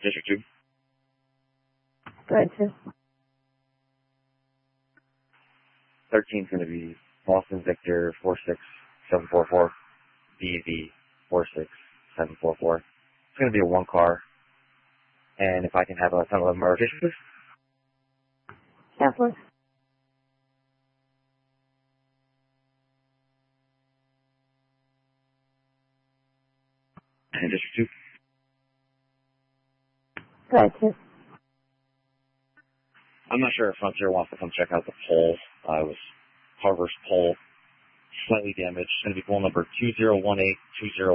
District 2. Go ahead, sir. 13 is going to be Boston Victor 46744, BV 46744. It's going to be a one car. And if I can have a 1011 rotation, please. Southwest. And District 2. Go ahead, sir. I'm not sure if Frontier wants to come check out the pole. It was Harvard's pole, slightly damaged. It's going to be pole number 201820.